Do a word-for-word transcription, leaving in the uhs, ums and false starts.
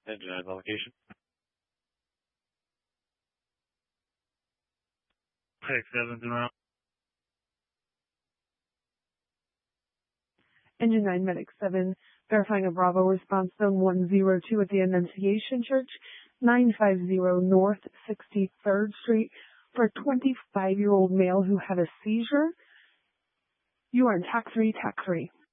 Engine nine location. Medic seven, zero. Engine nine, Medic seven, verifying a Bravo response zone one zero two at the Annunciation Church, nine five zero North sixty-third Street, for a twenty-five-year-old male who had a seizure. You are in T A C three, T A C three.